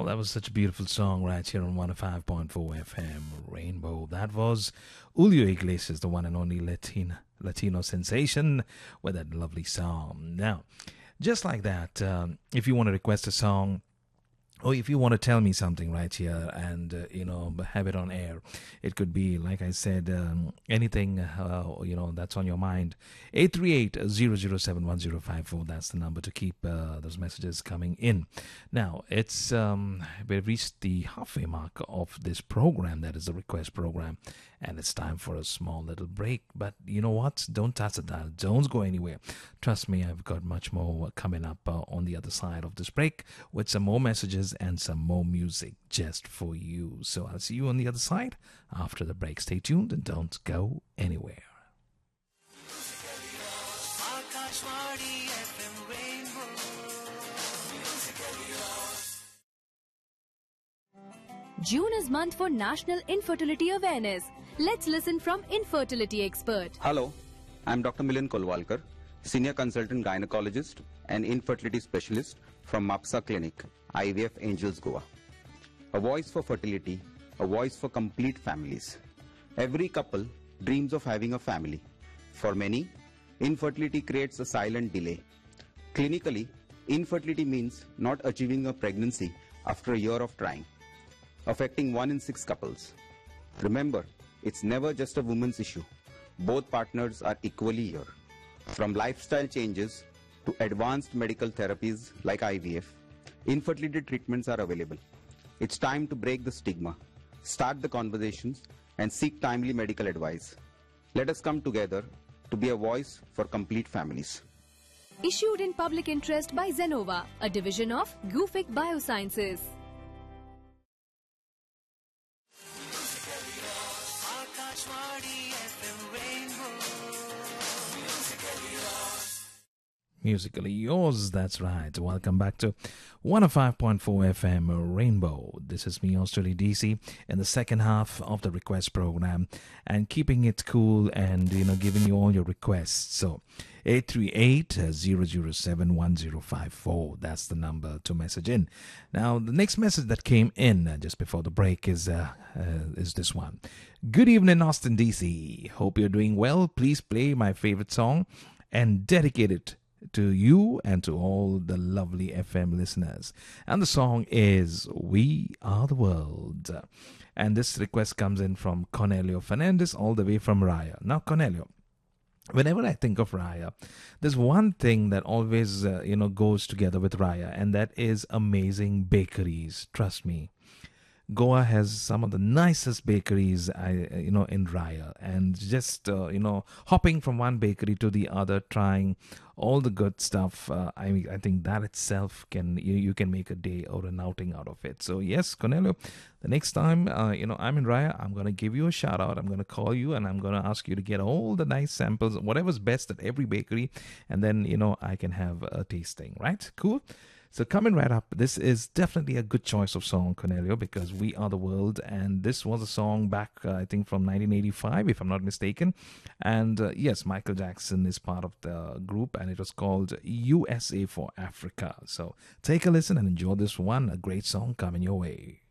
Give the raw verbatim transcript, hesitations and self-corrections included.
Oh, that was such a beautiful song right here on one oh five point four F M Rainbow. That was Julio Iglesias, the one and only Latino, Latino sensation, with that lovely song. Now, just like that, um, if you want to request a song, or if you want to tell me something right here and, uh, you know, have it on air, it could be, like I said, um, anything, uh, you know, that's on your mind. eight three eight, zero zero seven, one zero five four, that's the number to keep uh, those messages coming in. Now, it's, um, we've reached the halfway mark of this program, that is the request program, and it's time for a small little break. But you know what? Don't touch the dial. Don't go anywhere. Trust me, I've got much more coming up uh, on the other side of this break with some more messages and some more music just for you. So I'll see you on the other side after the break. Stay tuned and don't go anywhere. June is month for National Infertility Awareness. Let's listen from infertility expert. Hello, I'm Doctor Milind Kolwalkar, Senior Consultant Gynecologist and Infertility Specialist from MAPSA Clinic, I V F Angels, Goa. A voice for fertility, a voice for complete families. Every couple dreams of having a family. For many, infertility creates a silent delay. Clinically, infertility means not achieving a pregnancy after a year of trying, affecting one in six couples. Remember, it's never just a woman's issue. Both partners are equally here. From lifestyle changes to advanced medical therapies like I V F, infertility treatments are available. It's time to break the stigma, start the conversations, and seek timely medical advice. Let us come together to be a voice for complete families. Issued in public interest by Zenova, a division of Gufic Biosciences. Musically yours, that's right. Welcome back to one oh five point four F M Rainbow. This is me, Australia D C, in the second half of the request program and keeping it cool and, you know, giving you all your requests. So, eight three eight, zero zero seven, one zero five four, that's the number to message in. Now, the next message that came in uh, just before the break is, uh, uh, is this one. Good evening, Austin, D C. Hope you're doing well. Please play my favorite song and dedicate it to you and to all the lovely F M listeners. And the song is We Are the World. And this request comes in from Cornelio Fernandez, all the way from Raya. Now, Cornelio, whenever I think of Raya, there's one thing that always, uh, you know, goes together with Raya, and that is amazing bakeries. Trust me. Goa has some of the nicest bakeries, I, you know, in Raya, and just, uh, you know, hopping from one bakery to the other, trying all the good stuff. Uh, I mean, I think that itself can, you, you can make a day or an outing out of it. So yes, Cornelio, the next time, uh, you know, I'm in Raya, I'm going to give you a shout out. I'm going to call you and I'm going to ask you to get all the nice samples, whatever's best at every bakery. And then, you know, I can have a tasting, right? Cool. So coming right up, this is definitely a good choice of song, Cornelio, because We Are the World. And this was a song back, uh, I think, from nineteen eighty-five, if I'm not mistaken. And uh, yes, Michael Jackson is part of the group, and it was called U S A for Africa. So take a listen and enjoy this one, a great song coming your way.